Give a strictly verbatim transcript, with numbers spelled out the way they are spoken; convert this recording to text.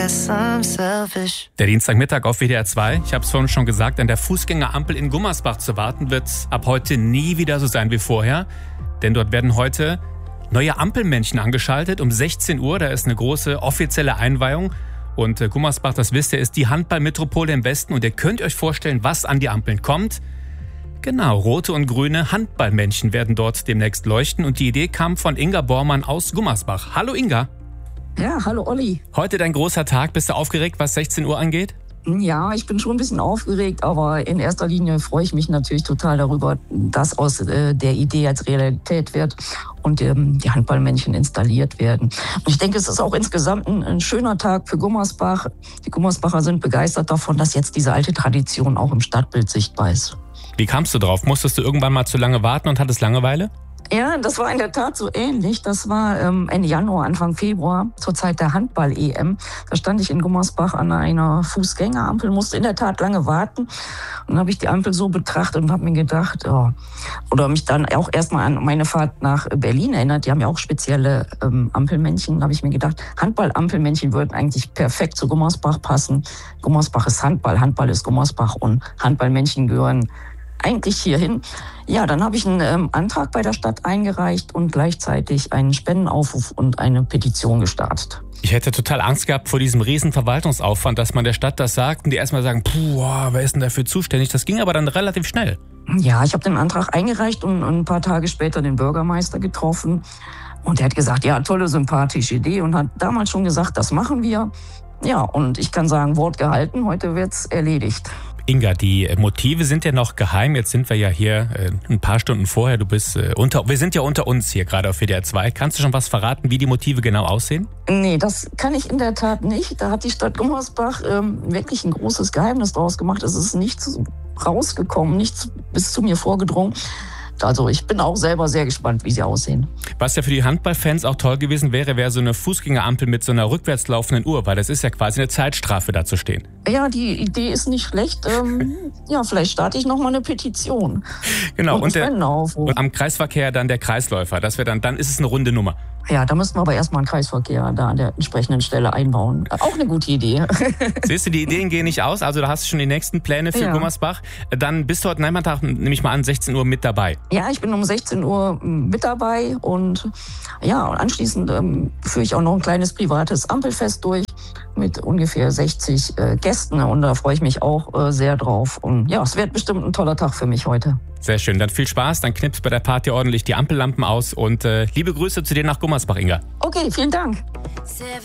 Der Dienstagmittag auf W D R zwei. Ich habe es vorhin schon gesagt, an der Fußgängerampel in Gummersbach zu warten wird ab heute nie wieder so sein wie vorher. Denn dort werden heute neue Ampelmännchen angeschaltet um sechzehn Uhr. Da ist eine große offizielle Einweihung. Und äh, Gummersbach, das wisst ihr, ist die Handballmetropole im Westen. Und ihr könnt euch vorstellen, was an die Ampeln kommt. Genau, rote und grüne Handballmännchen werden dort demnächst leuchten. Und die Idee kam von Inga Bormann aus Gummersbach. Hallo Inga. Ja, hallo Olli. Heute dein großer Tag. Bist du aufgeregt, was sechzehn Uhr angeht? Ja, ich bin schon ein bisschen aufgeregt, aber in erster Linie freue ich mich natürlich total darüber, dass aus äh, der Idee jetzt Realität wird und ähm, die Handballmännchen installiert werden. Und ich denke, es ist auch insgesamt ein, ein schöner Tag für Gummersbach. Die Gummersbacher sind begeistert davon, dass jetzt diese alte Tradition auch im Stadtbild sichtbar ist. Wie kamst du drauf? Musstest du irgendwann mal zu lange warten und hattest Langeweile? Ja, das war in der Tat so ähnlich. Das war ähm, Ende Januar, Anfang Februar, zur Zeit der Handball-E M. Da stand ich in Gummersbach an einer Fußgängerampel, musste in der Tat lange warten. Und dann habe ich die Ampel so betrachtet und habe mir gedacht, oh, oder mich dann auch erstmal an meine Fahrt nach Berlin erinnert. Die haben ja auch spezielle ähm, Ampelmännchen. Da habe ich mir gedacht, Handball-Ampelmännchen würden eigentlich perfekt zu Gummersbach passen. Gummersbach ist Handball, Handball ist Gummersbach und Handballmännchen gehören eigentlich hierhin. Ja, dann habe ich einen ähm, Antrag bei der Stadt eingereicht und gleichzeitig einen Spendenaufruf und eine Petition gestartet. Ich hätte total Angst gehabt vor diesem riesen Verwaltungsaufwand, dass man der Stadt das sagt und die erstmal sagen, puh, wer ist denn dafür zuständig? Das ging aber dann relativ schnell. Ja, ich habe den Antrag eingereicht und ein paar Tage später den Bürgermeister getroffen. Und der hat gesagt, ja, tolle, sympathische Idee und hat damals schon gesagt, das machen wir. Ja, und ich kann sagen, Wort gehalten, heute wird's erledigt. Inga, die Motive sind ja noch geheim. Jetzt sind wir ja hier äh, ein paar Stunden vorher. Du bist äh, unter, wir sind ja unter uns hier gerade auf W D R zwei. Kannst du schon was verraten, wie die Motive genau aussehen? Nee, das kann ich in der Tat nicht. Da hat die Stadt Gummersbach ähm, wirklich ein großes Geheimnis draus gemacht. Es ist nichts rausgekommen, nichts bis zu mir vorgedrungen. Also ich bin auch selber sehr gespannt, wie sie aussehen. Was ja für die Handballfans auch toll gewesen wäre, wäre so eine Fußgängerampel mit so einer rückwärts laufenden Uhr, weil das ist ja quasi eine Zeitstrafe, da zu stehen. Ja, die Idee ist nicht schlecht. Ähm, ja, vielleicht starte ich noch mal eine Petition. Genau, und, und, der, und am Kreisverkehr dann der Kreisläufer. Das wäre dann, dann ist es eine runde Nummer. Ja, da müssten wir aber erstmal einen Kreisverkehr da an der entsprechenden Stelle einbauen. Auch eine gute Idee. Siehst du, die Ideen gehen nicht aus. Also da hast du schon die nächsten Pläne für ja. Gummersbach. Dann bist du heute Nachmittag, nehme ich mal an, sechzehn Uhr mit dabei. Ja, ich bin um sechzehn Uhr mit dabei und ja, und anschließend ähm, führe ich auch noch ein kleines privates Ampelfest durch mit ungefähr sechzig äh, Gästen und da freue ich mich auch äh, sehr drauf. Und ja, es wird bestimmt ein toller Tag für mich heute. Sehr schön, dann viel Spaß, dann knippst bei der Party ordentlich die Ampellampen aus und äh, liebe Grüße zu dir nach Gummersbach, Inga. Okay, vielen Dank.